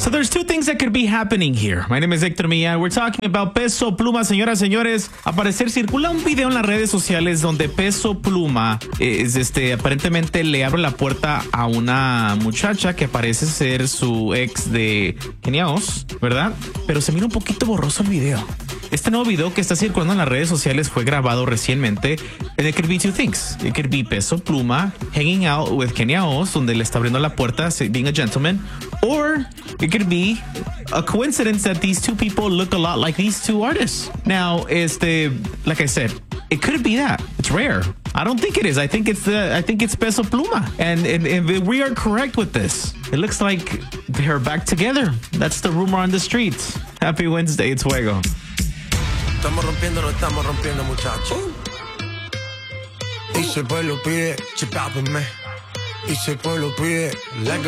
So there's two things that could be happening here. My name is Hector Milla. We're talking about Peso Pluma. Señoras, señores, al parecer circula un video en las redes sociales donde Peso Pluma aparentemente le abre la puerta a una muchacha que parece ser su ex de Kenia Oz, ¿verdad? Pero se mira un poquito borroso el video. Este nuevo video que está circulando en las redes sociales fue grabado recientemente. And it could be two things. It could be Peso Pluma hanging out with Kenia Oz, donde le está abriendo la puerta, being a gentleman. Or it could be a coincidence that these two people look a lot like these two artists. Now, like I said, it could be that. It's rare. I don't think it is. I think it's Peso Pluma. And if we are correct with this, it looks like they're back together. That's the rumor on the streets. Happy Wednesday. It's Fuego. Estamos rompiendo, muchachos. Y si el pueblo pide, chipápenme. Y si el pueblo pide, let go.